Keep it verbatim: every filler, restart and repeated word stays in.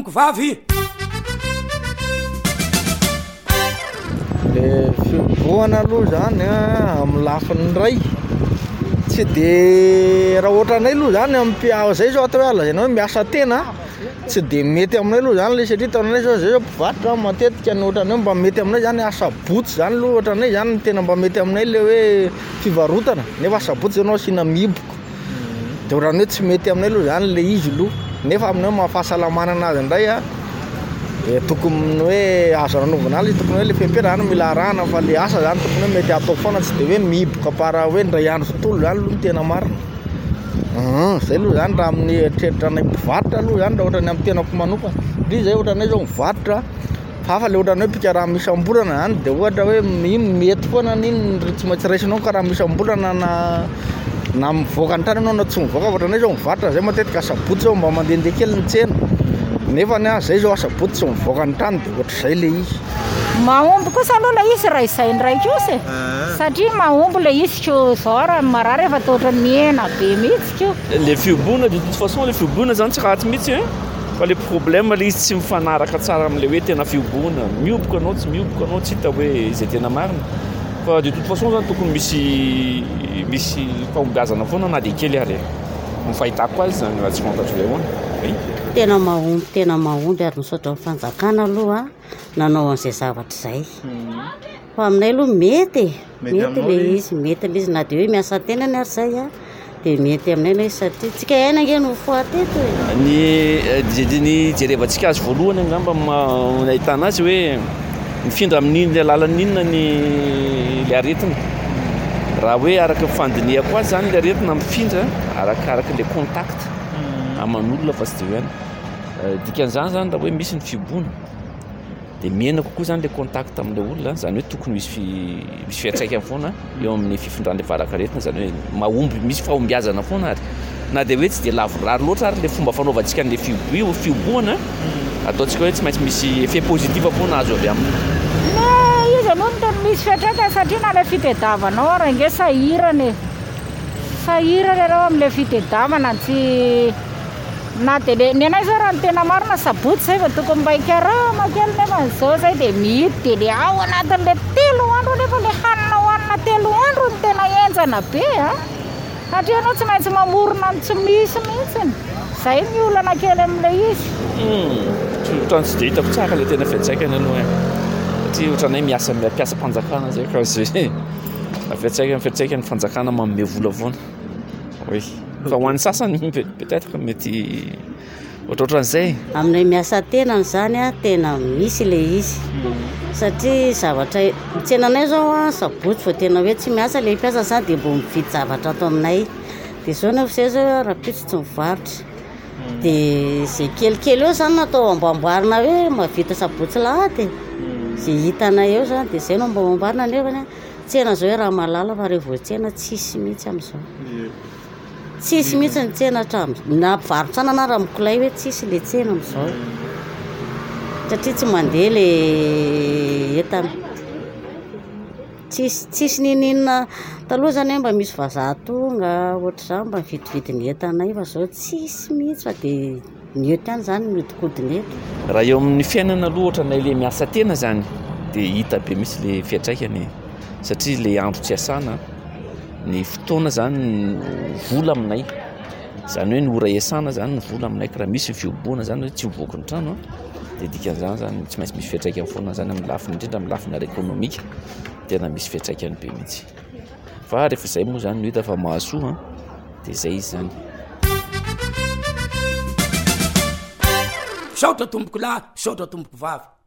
vavy le fivoana aloha zany a amin'ny lafiny ray tsy de raha ohatranay aloha zany ampiao zay zao atao hoe alazaina hoe miasa tena tsy de mety aminay aloha zany le satria taonanay zao zay zao mpivarotra matetika ny ohatranay mba mety aminay zany asa botsy zany aloha ohatranay zany tena mba mety aminay le hoe fivarotana nefa asa botsy anao asina miboko de ohatran'ny hoe tsy mety aminay aloha zany le izy aloha nefa aminay mahafahasalamana anazy indray a de tokony hoe azo ranovana azy tokony hoe le fiampiarahana mila arahana fa le asa zany tokony hoe mety atao foana tsy de hoe miboka para hoe ndray andro tontolo zany aloha ny tena marina ah zay aloha zany raha amin'ny eritreritra anay mpivarotra aloha zany raha ohatran'ny amin'ny tenako manokana ndry zay ohatranay zao mivarotra fa hafa le ohatran'ny hoe pikaraha misam-bolana zany de ohatra hoe iny mety foana n'iny tsy maintsy raisinao ka raha misam-bolana na na mivoaka ny tany anao na tsy mivoaka ohatranay zao mivarotra zay matetika asabotsy zao mba mandehandeha kely ny tsena nefa ny a zay zao asabotsy tsy mivoaka ny tany de ohatr'izay le izy mahomby kosa aloha le izy raha izay ndraiky ose satria mahomby le izy ko zao raha marary efa toatra ny hena be mihitsy ko le fiobona de toute façon le fiobona zany tsy ratsy mihitsy hein fa le problème le izy tsy mifanaraka tsara am'le hoe tena fiobona mioboka anao tsy mioboka anao tsy hita hoe izay tena marina fa de toute façon zany tokony misy misy fahombiazana foana na de kely ary ny fahitako azy zany raha tsy fantatro le hoana tena mahomby tena mahomby ary misaotra amin'ny fanjakana aloha nanao an'izay zavatra zay fa aminay aloha mety mety le izy mety le izy na de hoe miasa tenany ary zay a de mety aminay le izy satria tsika aina nge no foateto e ny jediny jerevantsika azy voalohany angamba nahitana azy hoe mifindra amin'iny le alalan'inona ny le aretina raha hoe araka fandinihako azy zany le aretina mifindra arakaraka le contact aman'olona fa tsy de hoana dikan'izany zany raha hoe misy ny fiobona de miena kokoa zany le contact am'le olona zany hoe tokony misy misy fiantraikany foana eo amin'ny fifindran'le varakaretina zany hoe mahomby misy fahombiazana foana ary na de hoe tsy de lavorary loatra ary le fomba fanaovantsika an'le fiobo fioboana ataontsika hoe tsy maintsy misy effet positif foana azo avy aminy le izy aloha no tena misy fiantraikany satria na le fitediavanao raha nge sahirana e sahirana ianao am'le fitediavana tsy na de le ny anay zao raha ny tena marina sabotsy zay fa tokony mba hikarama kely nefa n'izao zay de mihity de le ao anatin'le telo andro nefa le hanina hohanina telo andro ny tena enjana be a satria anao tsy maintsy mamorona ny tsy misy mihitsiny zay miolana kely am'le izy ohatrany tsy de hitako tsara le tena fiantsaikany aloha satria ohatranay miasa mpiasa mpanjakana zay ka zay fiantsaikany fiantsaikany fanjakana manome vola foana oui fa ho an'ny sasany peut-être mety ohatrohatran'izay aminay miasa tenany zany a tena misy le izy satria zavatra tsenanay zao a sabotsy fa tena hoe tsy miasa le mpiasa zany de mbo mividy zavatra ato aminay de zao nefa zay zao raha pitsy tsy mivarotra de zay kelikely eo zany natao amboamboarina hoe mavita sabotsy lahady zay hitanay eo zany de zay no mba amboarina nefany tsena zao hoe raha malala fa rehevo tsena tsisy mihitsy am'izao tsisy mihitsy ny tsena hatramin'izao na mpivarotrana na raha mikolay hoe tsisy le tsena am'izao satria tsy mandeha le entana tsisy tsisy nininona taloha zany hoe mba misy vazaha tonga ohatr'izany mba mividividy ny entanay fa zao tsisy mihitsy fa de ny eto ihany zany miodikodiny eto raha eo amin'ny fiainana aloha ohatranay le miasa tena zany de hita be misy le fiantraikany satria le andro tsy asana ny fotoana zany vola aminay zany hoe ny ora iasana zany ny vola aminay ka raha misy fiobona zany hoe tsy mivoaka ny trano de dikan'izany zany tsy maintsy misy fiantraikany foana zany amin'ny lafiny indrindra amin'ny lafiny ara-ekonomika tena misy fiantraikany be mihitsy fa rehefa zay moa zany no hita fa mahasoa de zay izy zany saotra tomboko lahy saotra tomboko vavy